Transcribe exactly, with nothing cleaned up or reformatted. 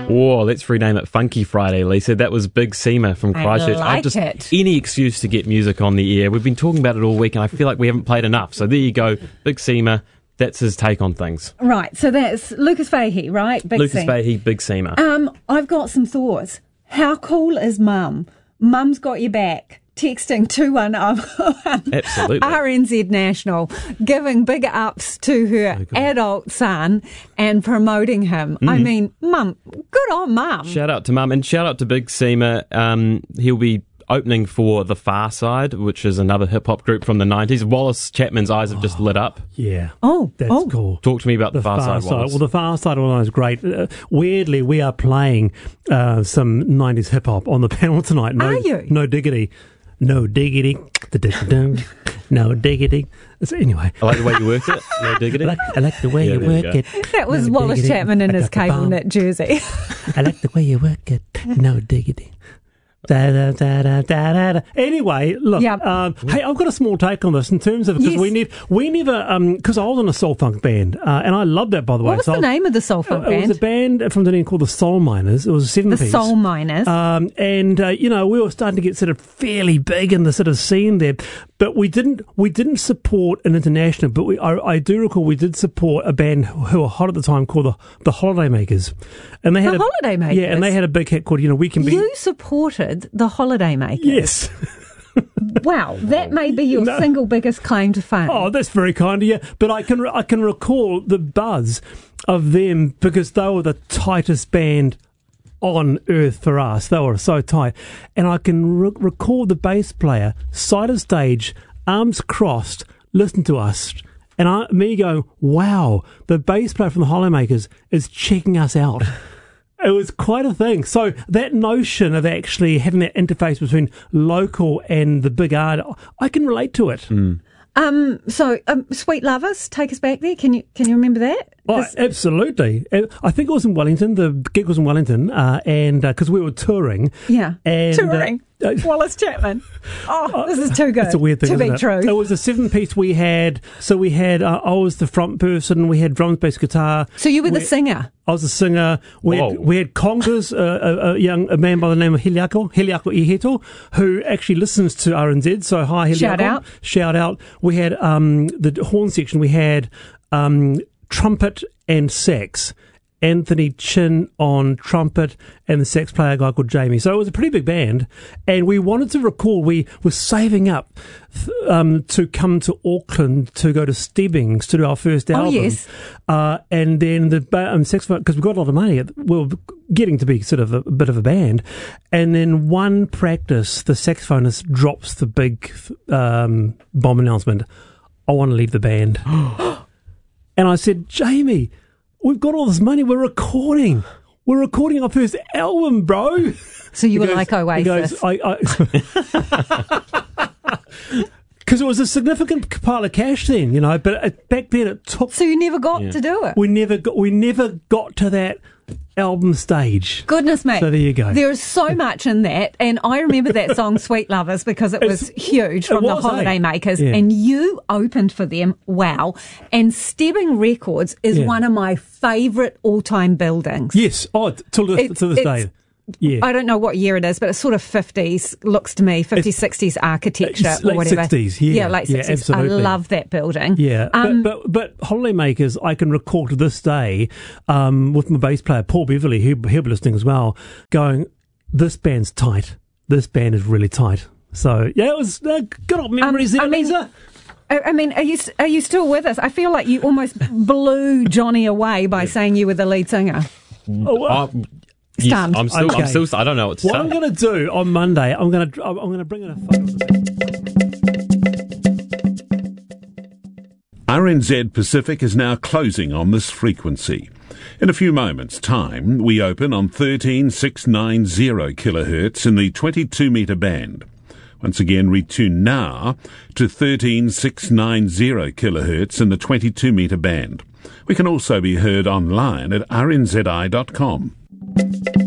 Oh, let's rename it Funky Friday, Lisa. That was Big Seema from Christchurch. I like I've just it. Any excuse to get music on the air. We've been talking about it all week, and I feel like we haven't played enough. So there you go, Big Seema. That's his take on things. Right, so that's Lucas Fahey, right? Big Lucas C. Fahey, Big Seema. Um, I've got some thoughts. How cool is Mum? Mum's got your back. Texting two one oh Absolutely. R N Z National, giving big ups to her Oh, adult son and promoting him. Mm. I mean, Mum, good on Mum. Shout out to Mum, and shout out to Big Seema. Um, he'll be opening for The Far Side, which is another hip-hop group from the nineties. Wallace Chapman's eyes have just lit up. Yeah. Oh, That's oh. cool. Talk to me about The, Far, Side, Wallace. Well, The Far Side one is great. Uh, weirdly, we are playing uh, some nineties hip-hop on the panel tonight. No, Are you? No diggity. No diggity. No diggity. So anyway. I like the way you work it. No diggity. I like, I like the way Yeah, you there you work go. it. That was No Wallace diggity. Chapman in I his got the cable bomb. knit jersey. I like the way you work it. No diggity. Da, da, da, da, da, da, da. Anyway, look. Yep. Um, hey, I've got a small take on this in terms of because Yes. we never, we never, because I was in a soul funk band, uh, and I loved that by the way. What was So the I- name of the soul funk It band? was a band from Dunedin called the Soul Miners. It was a seven The piece. Soul Miners. Um, and uh, you know, we were starting to get sort of fairly big in the sort of scene there, but we didn't we didn't support an international. But we I, I do recall we did support a band who were hot at the time called the the Holiday Makers, and they had The a, Holiday Makers? Yeah, and they had a big hit called you know We Can Be. You supported the Holiday Makers. Yes. Wow, that may be your No. single biggest claim to fame. Oh, that's very kind of you. But I can I can recall the buzz of them because they were the tightest band on earth for us. They were so tight, and I can re- recall the bass player side of stage, arms crossed, listen to us, and I, me going, "Wow, the bass player from the Hollowmakers is checking us out." It was quite a thing. So that notion of actually having that interface between local and the big art, I can relate to it. Um, so, um, Sweet Lovers, take us back there. Can you can you remember that? Oh, This- absolutely. Uh, I think it was in Wellington. The gig was in Wellington, uh, and because we were touring. yeah, And, touring. uh, Wallace Chapman. Oh, this is too good. It's a weird thing, to isn't be it? true. It was a seven-piece we had. So we had, uh, I was the front person. We had drums, bass, guitar. So you were the We- singer. I was a singer. We Whoa. had, we had congas, uh, a, a young a man by the name of Heliako, Heliako Iheto, who actually listens to R N Z. So hi, Heliako. Shout out. Shout out. We had um, the horn section. We had um, trumpet and sax. Anthony Chin on trumpet and the sax player, a guy called Jamie. So it was a pretty big band, and we wanted to record. We were saving up th- um, to come to Auckland to go to Stebbings to do our first Oh, album. yes. Uh, and then the ba- um, saxophone, because we got a lot of money, we were getting to be sort of a, a bit of a band. And then one practice, the saxophonist drops the big um, bomb announcement. I want to leave the band. And I said, Jamie, we've got all this money. We're recording. We're recording our first album, bro. So you He were goes- like he Oasis. goes, I, because it was a significant pile of cash then, you know. But it, back then, it took. so you never got Yeah. to do it. We never got. We never got to that album stage. Goodness me. So there you go. There is so much in that. And I remember that song, Sweet Lovers, because it was It's- huge from it the was, eh? Holiday Makers. Yeah. And you opened for them. Wow. And Stebbing Records is Yeah. one of my favourite all-time buildings. Yes. Oh, t- till this, It's- to this it's- day. Yeah. I don't know what year it is, but it's sort of fifties, looks to me, fifties, sixties architecture It's or late whatever. sixties, yeah. late Yeah, sixties. I absolutely. love that building. Yeah, Um, but, but but Holidaymakers, I can recall to this day, um, with my bass player Paul Beverley, who he'll be listening as well, going, "This band's tight. This band is really tight." So yeah, it was uh, good old memories Um, there, I mean- Lisa. I I mean, are you are you still with us? I feel like you almost blew Johnny away by saying you were the lead singer. Oh, well, Oh, yes, Stunned. I'm still, I'm Okay. still, I don't know what to what say. I'm going to do on Monday, I'm going to I'm going to bring in a photo of the band. R N Z Pacific is now closing on this frequency. In a few moments' time, we open on thirteen six nine zero kilohertz in the twenty-two metre band. Once again, retune now to thirteen six nine zero kilohertz in the twenty-two metre band. We can also be heard online at r n z i dot com.